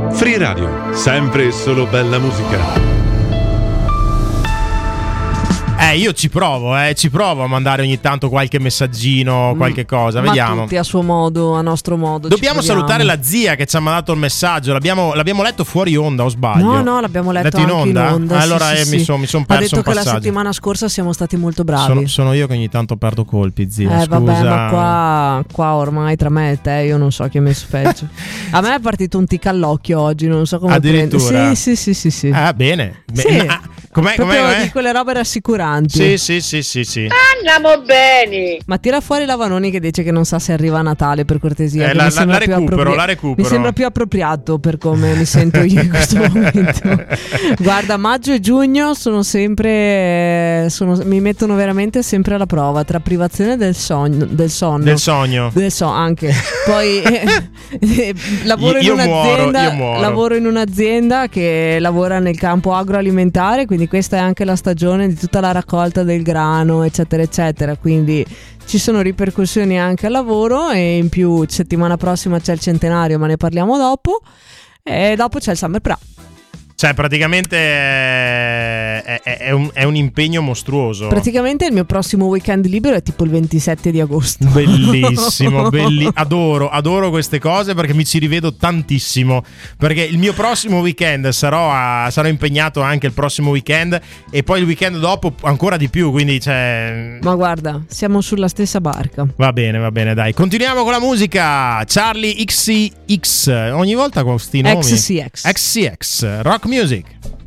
Free Radio, sempre e solo bella musica. Io ci provo a mandare ogni tanto qualche messaggino, qualche cosa, ma vediamo. tutti a suo modo, a nostro modo. Dobbiamo salutare la zia che ci ha mandato il messaggio. L'abbiamo letto fuori onda, o sbaglio? No, l'abbiamo letto anche in onda. Allora sì. mi son perso ha detto un che passaggio. la settimana scorsa siamo stati molto bravi. Sono io che ogni tanto perdo colpi, zia. Scusa. Vabbè, ma qua ormai tra me e te io non so chi ha messo peggio. A me è partito un tic all'occhio oggi, non so come addirittura. Sì. Bene. Sì. Com'è? Di quelle robe rassicuranti. Sì. Andiamo bene. Ma tira fuori la Vanoni che dice che non sa se arriva a Natale, per cortesia. La recupero. Mi sembra più appropriato per come mi sento io in questo momento. Guarda, maggio e giugno sono sempre mi mettono veramente sempre alla prova, tra privazione del sonno. Anche. Poi lavoro in un'azienda che lavora nel campo agroalimentare, quindi questa è anche la stagione di tutta la raccolta del grano, eccetera eccetera, quindi ci sono ripercussioni anche al lavoro, e in più settimana prossima c'è il centenario, ma ne parliamo dopo, e dopo c'è il Summer Pra. Cioè praticamente è un impegno mostruoso. Praticamente il mio prossimo weekend libero è tipo il 27 di agosto. Bellissimo, adoro queste cose, perché mi ci rivedo tantissimo. Perché il mio prossimo weekend sarò impegnato anche il prossimo weekend, e poi il weekend dopo ancora di più, quindi Ma guarda, siamo sulla stessa barca. Va bene, dai. Continuiamo con la musica. Charlie XCX. Ogni volta con questi nomi. XCX Rock music.